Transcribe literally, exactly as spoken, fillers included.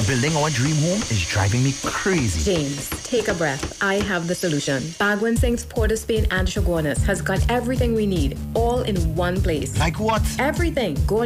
Building our dream home is driving me crazy. James, take a breath. I have the solution. Bagwan Sinks, Port of Spain, and Chaguanas has got everything we need, all in one place. Like what? Everything. Go